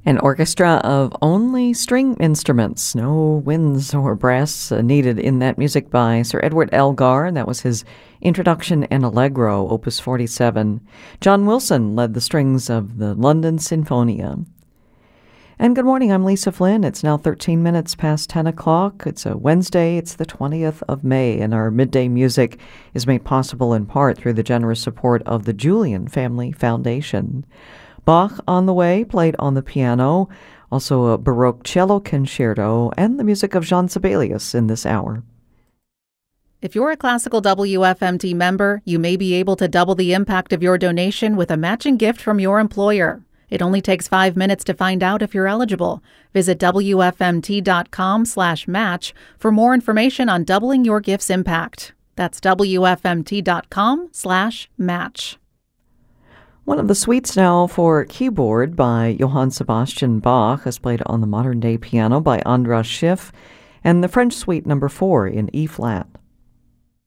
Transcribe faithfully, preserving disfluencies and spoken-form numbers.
An orchestra of only string instruments, no winds or brass needed in that music by Sir Edward Elgar. That was his Introduction and Allegro, Opus forty-seven. John Wilson led the strings of the London Sinfonia. And good morning, I'm Lisa Flynn. It's now thirteen minutes past ten o'clock. It's a Wednesday, it's the twentieth of May, and our midday music is made possible in part through the generous support of the Julian Family Foundation. Bach on the way, played on the piano, also a Baroque cello concerto, and the music of Jean Sibelius in this hour. If you're a classical W F M T member, you may be able to double the impact of your donation with a matching gift from your employer. It only takes five minutes to find out if you're eligible. Visit W F M T dot com slash match for more information on doubling your gift's impact. That's W F M T dot com slash match. One of the suites now for keyboard by Johann Sebastian Bach is played on the modern-day piano by Andras Schiff, and the French Suite number four in E-flat.